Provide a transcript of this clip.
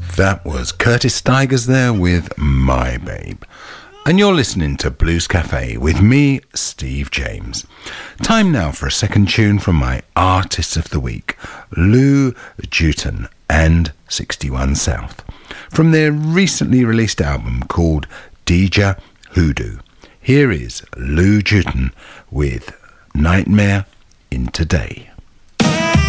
That was Curtis Stigers there with My Babe. And you're listening to Blues Cafe with me, Steve James. Time now for a second tune from my Artist of the Week, Lou Juton and 61 South, from their recently released album called Deja Hoodoo. Here is Lou Juton with Nightmare in Today.